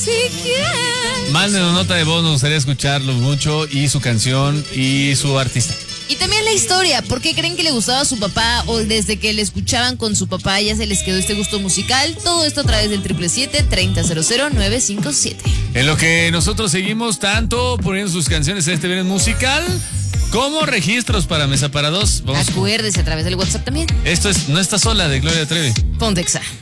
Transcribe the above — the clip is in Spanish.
Manden una nota de voz, nos gustaría escucharlo mucho, y su canción y su artista. Y también la historia, ¿por qué creen que le gustaba a su papá o desde que le escuchaban con su papá ya se les quedó este gusto musical? Todo esto a través del 777-300957. En lo que nosotros seguimos tanto poniendo sus canciones en este viernes musical como registros para Mesa para Dos. Acuérdese a través del WhatsApp también. Esto es No Estás Sola de Gloria Trevi. Pontexa.